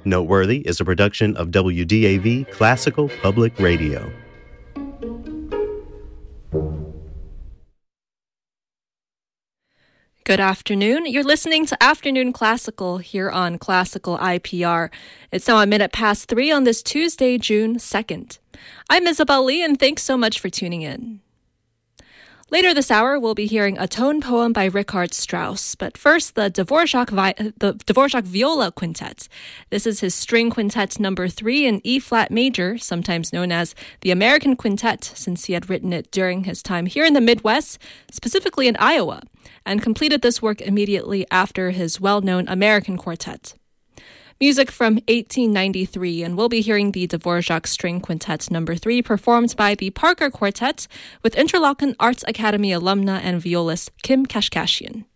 Noteworthy is a production of WDAV Classical Public Radio. Good afternoon. You're listening to Afternoon Classical here on Classical IPR. It's now 3 on this Tuesday, June 2nd. I'm Isabel Lee, and thanks so much for tuning in. Later this hour, we'll be hearing a tone poem by Richard Strauss. But first, the Dvorak Viola Quintet. This is his string quintet number 3 in E-flat major, sometimes known as the American Quintet, since he had written it during his time here in the Midwest, specifically in Iowa, and completed this work immediately after his well-known American Quartet. Music from 1893, and we'll be hearing the Dvorak String Quintet number 3 performed by the Parker Quartet with Interlochen Arts Academy alumna and violist Kim Kashkashian.